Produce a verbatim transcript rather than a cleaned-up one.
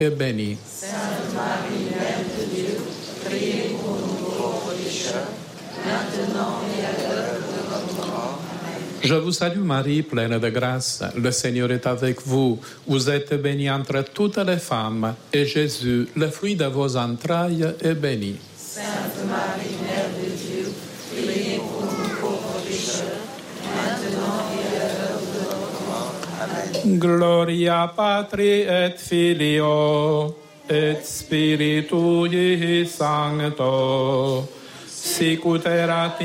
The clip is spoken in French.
est bénie. Sainte Marie, Mère de Dieu, priez pour nous pauvres pécheurs, maintenant et à l'heure de notre mort. Je vous salue Marie, pleine de grâce. Le Seigneur est avec vous. Vous êtes bénie entre toutes les femmes, et Jésus, le fruit de vos entrailles, est béni. Sainte Marie, Mère de Dieu, priez pour nous pauvres pécheurs, maintenant et à l'heure de notre mort. Amen. Gloria Patri et Filio et Spiritui Sancto, sic ut erat